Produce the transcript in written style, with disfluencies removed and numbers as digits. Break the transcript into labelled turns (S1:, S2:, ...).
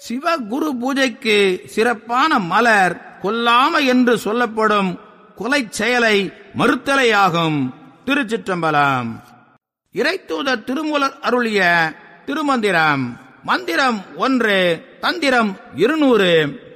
S1: சிவகுரு பூஜைக்கு சிறப்பான மலர் கொல்லாமை என்று சொல்லப்படும் கொலை செயலை மறுத்தலையாகும். திருச்சிற்றம்பலம். இறைத்தூதர் திருமூலர் அருளிய திருமந்திரம். மந்திரம் 1, தந்திரம் 200.